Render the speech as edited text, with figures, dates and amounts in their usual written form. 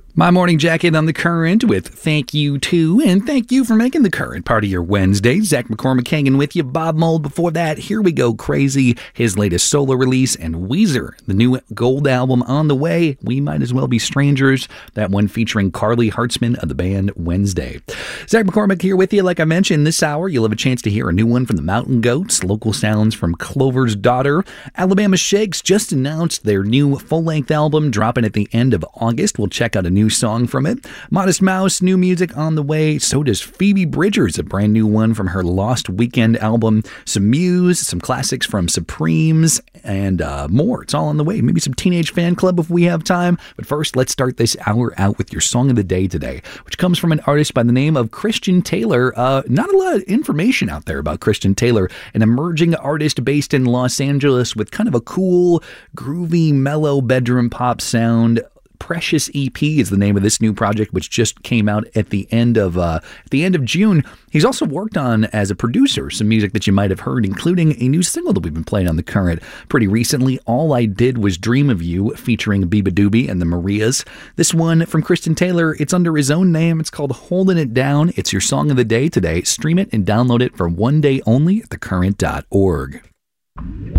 My morning jacket on The Current with Thank You To, and thank you for making The Current part of your Wednesday. Zach McCormick hanging with you. Bob Mould before that. Here We Go Crazy, his latest solo release, and Weezer, the new gold album on the way. We Might As Well Be Strangers, that one featuring Carly Hartzman of the band Wednesday. Zach McCormick here with you. Like I mentioned, this hour you'll have a chance to hear a new one from the Mountain Goats, local sounds from Clover's Daughter. Alabama Shakes just announced their new full-length album dropping at the end of August. We'll check out a new song from it. Modest Mouse, new music on the way. So does Phoebe Bridgers, a brand new one from her Lost Weekend album. Some Muse, some classics from Supremes, and more. It's all on the way. Maybe some Teenage Fan Club if we have time. But first, let's start this hour out with your song of the day today, which comes from an artist by the name of Christian Taylor. Not a lot of information out there about Christian Taylor, an emerging artist based in Los Angeles with kind of a cool, groovy, mellow bedroom pop sound. Precious EP is the name of this new project, which just came out at the end of June. He's also worked on, as a producer, some music that you might have heard, including a new single that we've been playing on The Current pretty recently, All I Did Was Dream of You, featuring Biba Doobie and the Marias. This one from Christian Taylor, it's under his own name. It's called Holding It Down. It's your song of the day today. Stream it and download it for one day only at thecurrent.org.